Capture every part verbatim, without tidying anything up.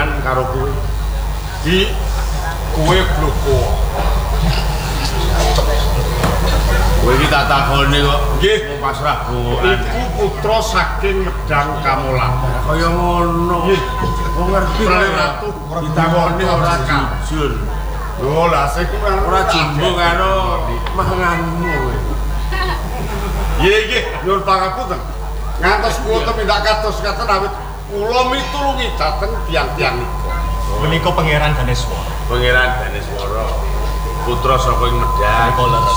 hubungan karo kowe. Di kowe bloko. Kowe iki tak takoni kok. Nggih, pasrah goan. Iku putra saking Medang Kamolan. Kaya ngono. Nggih. Wong ngerti ratu ditakoni ora jujur. Lho, lah sing ora jumbo karo manganmu kowe. Nggih, nggih, nyuwun pangapunten. Ngantos kula temindak kados katen awit kula mitulungi dhateng tiyang-tiyang nika. Menika Pangeran Daneswara. Pangeran Daneswara. Putra saka ing Medang. Menika leres.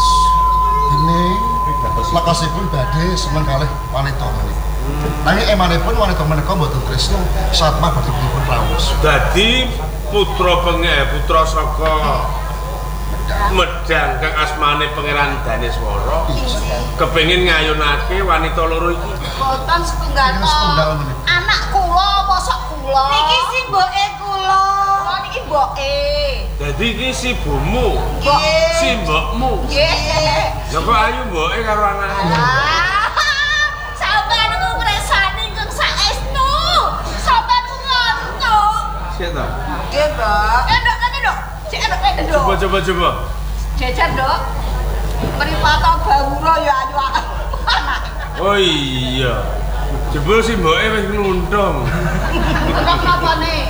Ini lekasipun badhe seneng kalih wanita menika. Nanging emanipun wanita menika mboten tresna satma badhe dipun raos. Dadi putra penge putra saka Medang kang asmane Pangeran Daneswara kepengin ngayunake wanita loro iki. Boten setunggal to. Anak kula apa sok kula? Niki si mboke kula. Kula niki mboke. Dadi iki si bomu. Si mbokmu. Nggih. Ya kok ayu mboke karo anake. Sampeyan niku ngresani kang saestu. Sampeyan ngantuk. Sik to. Nggih, Mbak. Endok kene, Dok. Cek endok kene, Dok. Coba coba coba. Jajan, Dok. Mripata bawura ya ayu anak. Oh iya. Jebul si mboke wis ngluntung. Kok apa nih?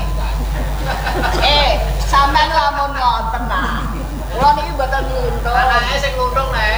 Eh, sampean lamun ngoten nah. Kula niki mboten ngluntung. Anake sing ngluntung nek.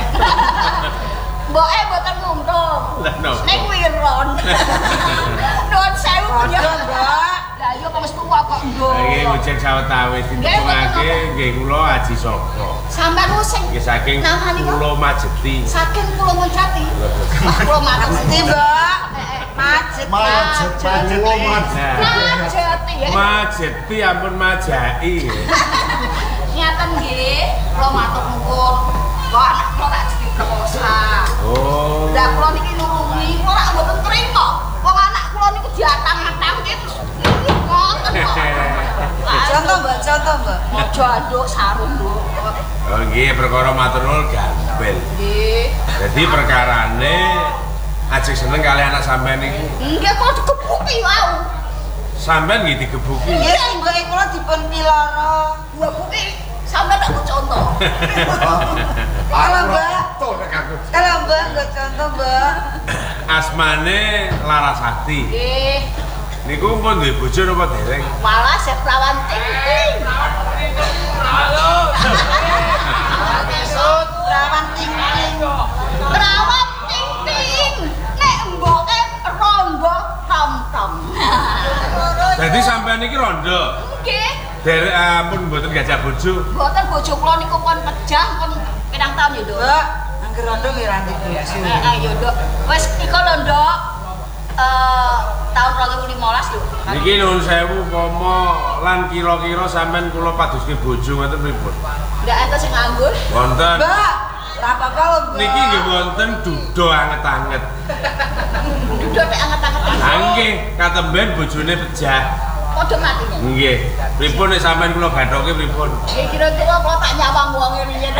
Mboke mboten ngluntung. Lah napa? Ning wiron. Nuwun sewu ya, Mbak. Lah iya kok wis tuwa kok, Nduk. Nggih ngojek sawetawis ditepungake nggih kula Haji Soko. Sampean ku sing Nggih saking namane kok? Pulau Majeti. Saking Pulau Majeti. Wah, Pulau Majeti, Mbak. Majeti. Majeti. Pulau Majeti. Majeti ya. Majeti ampun Majai. Ngaten nggih, kula matur nuwun. Kok anak kula tak jadi perkosa. Oh. Lah kula niki nulungi, kula rak mboten trima. Wong anak kula niku diatang-atangke terus ngoten kok. Contoh Mbak, contoh Mbak. Aja anduk sarung, Nduk. Oh nggih perkara matur nuwun gampil. Nggih. Jadi perkarane ajeng seneng kali anak sampean niku. Nggih kok dikebuki wau. Sampean nggih digebuki. Nggih, simboke kula dipun piloro. Gua buki sampe tak contoh. Kalau Mbak, kalau Mbak nggak contoh Mbak. Asmane Larasati. Nggih. Niku pun duwe bojo napa dereng? Malah sing perawan ting-ting. Besok perawan ting-ting. Perawan ting-ting. Nek mboke rondo tom-tom. Jadi sampean iki rondo. Nggih. Derek ampun mboten gajah bojo. Mboten bojo kula niku pun pejah pun pirang taun ya, Nduk. Mbak, angger rondo nggih ranti bojo. Eh, ayo, Nduk. Wis iko lho, Nduk. Eh, tahun dua ribu lima belas lho. Niki nuwun sewu pomo lan kira-kira sampean kula padoske bojo ngoten pripun? Ndak enten sing nganggur. Wonten. Mbak, ora apa-apa lho, Mbak. Niki nggih wonten duda anget-anget. Duduk nek anget-anget. Ha nggih, katemben bojone pejah. Padha matine. Nggih. Pripun nek sampean kula gathoke pripun? Nggih kira-kira kula tak nyawang wong riyen.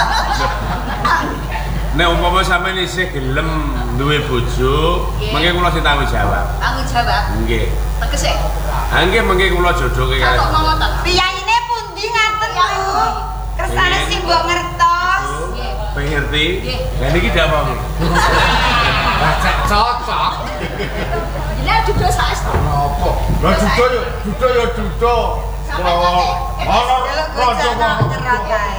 Nek umpama sampean isih gelem duwe bojo, mengke kula sing tanggung jawab. Tanggung jawab. Nggih. Tegese. Ha nggih mengke kula jodohke Kok kalian. ngoten. Piyayine pundi ngaten lho? Kersane sing mbok ngertos. Nggih. Pengerti? Nggih. Lah niki dawuh. Baca cocok. Jenenge dudu saestu. Apa? Lah duda yo, duda yo duda. Sampai nanti. Ono Delok rondo kok nyerat kae.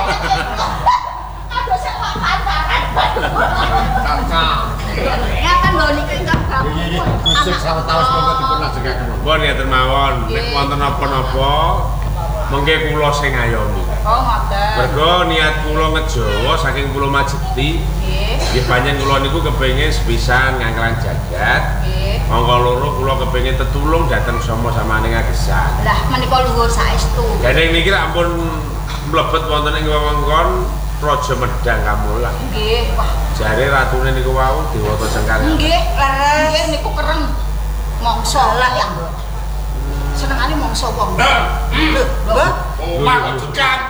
Aduh sik kok kancaran. Cocok. Ngaten lho niki ingkang bagus. Iki kusuk sawetawis monggo dipun ajengaken. Pun ya mawon, nek Nggih. wonten apa-napa mengke kula sing ngayomi. Oh, ngoten. Mergo niat kula ngejawa saking Pulau Majeti, Nggih. nggih panjen kula niku kepengin sepisan ngangklan jagat. Nggih. Monggo loro kula kepengin tetulung dhateng sama samane ngagesan. Lah menika luhur saestu. Gandeng niki rak ampun mlebet wonten ing wewengkon Raja Medang Kamolan. Nggih. Wah, Jare ratune niku wau Dewata Cengkar. nggih, leres. Nggih niku kereng. Mongso lah ya. Senengane mongso wong. Nah, Lho, omah kok